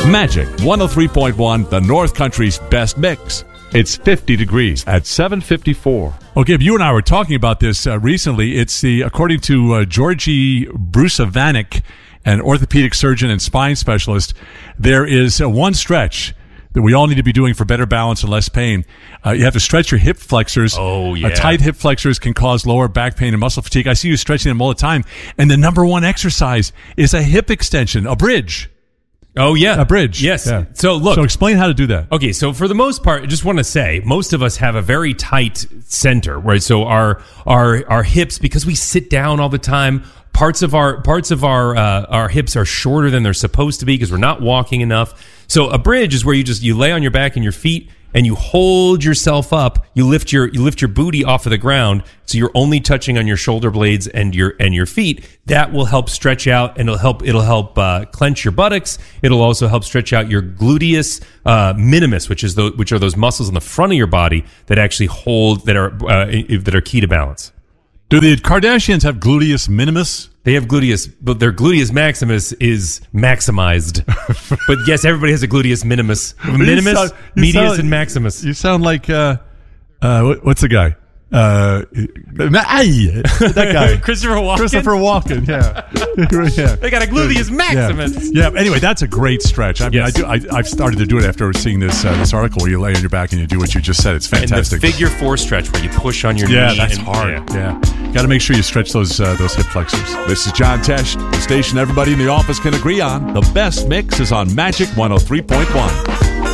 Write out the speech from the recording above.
Magic 103.1, the North Country's best mix. It's 50 degrees at 7:54. Okay, you and I were talking about this recently. It's according to Georgie Brusavanek, an orthopedic surgeon and spine specialist, there is one stretch that we all need to be doing for better balance and less pain. You have to stretch your hip flexors. Oh, yeah. Tight hip flexors can cause lower back pain and muscle fatigue. I see you stretching them all the time. And the number one exercise is a hip extension, a bridge. Oh, yeah. A bridge. Yes. Yeah. So, look. So explain how to do that. Okay, so for the most part, I just want to say most of us have a very tight center, right? So our hips, because we sit down all the time, parts of our hips are shorter than they're supposed to be because we're not walking enough. So a bridge is where you lay on your back and your feet and you hold yourself up. You lift your booty off of the ground, so you're only touching on your shoulder blades and your feet. That will help stretch out, and it'll help clench your buttocks. It'll also help stretch out your gluteus minimus, which are those muscles in the front of your body that actually hold that are key to balance. Do the Kardashians have gluteus minimus? They have gluteus, but their gluteus maximus is maximized. But yes, everybody has a gluteus minimus. Minimus, medius, and maximus. You sound like what's the guy? That guy, Christopher Walken. Yeah. They got a gluteus maximus. Yeah. Anyway, that's a great stretch. I mean, Yes. I've started to do it after seeing this article where you lay on your back and you do what you just said. It's And fantastic. the figure 4 stretch where you push on your knee. Yeah, that's and- hard. Yeah. Got to make sure you stretch those hip flexors. This is John Tesh, the station everybody in the office can agree on. The best mix is on Magic 103.1.